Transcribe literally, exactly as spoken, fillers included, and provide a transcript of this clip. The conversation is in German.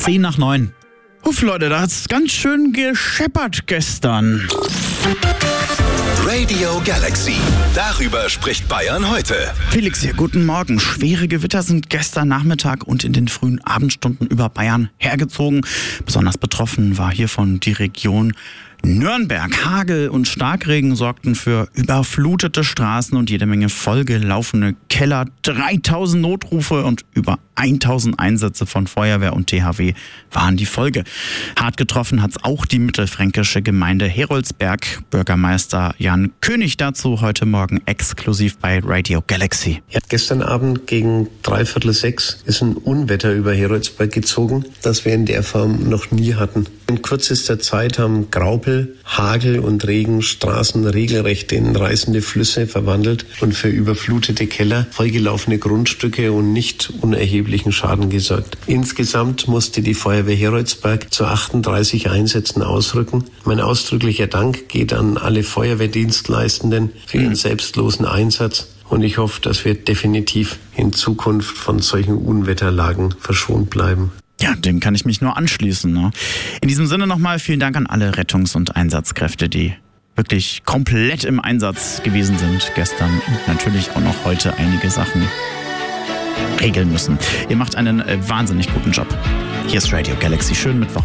zehn nach neun. Uff, Leute, da hat's ganz schön gescheppert gestern. Radio Galaxy. Darüber spricht Bayern heute. Felix hier, guten Morgen. Schwere Gewitter sind gestern Nachmittag und in den frühen Abendstunden über Bayern hergezogen. Besonders betroffen war hiervon die Region Nürnberg. Hagel und Starkregen sorgten für überflutete Straßen und jede Menge vollgelaufene Keller. dreitausend Notrufe und über tausend Einsätze von Feuerwehr und T H W waren die Folge. Hart getroffen hat's auch die mittelfränkische Gemeinde Heroldsberg. Bürgermeister Jan König dazu heute Morgen exklusiv bei Radio Galaxy. Ja, gestern Abend gegen dreiviertel sechs ist ein Unwetter über Heroldsberg gezogen, das wir in der Form noch nie hatten. In kürzester Zeit haben Graupel, Hagel und Regen Straßen regelrecht in reißende Flüsse verwandelt und für überflutete Keller, vollgelaufene Grundstücke und nicht unerheblichen Schaden gesorgt. Insgesamt musste die Feuerwehr Heroldsberg zu achtunddreißig Einsätzen ausrücken. Mein ausdrücklicher Dank geht an alle Feuerwehrdienstleistenden für ihren selbstlosen Einsatz. Und ich hoffe, dass wir definitiv in Zukunft von solchen Unwetterlagen verschont bleiben. Ja, dem kann ich mich nur anschließen. Ne? In diesem Sinne nochmal vielen Dank an alle Rettungs- und Einsatzkräfte, die wirklich komplett im Einsatz gewesen sind gestern und natürlich auch noch heute einige Sachen regeln müssen. Ihr macht einen äh, wahnsinnig guten Job. Hier ist Radio Galaxy. Schönen Mittwoch.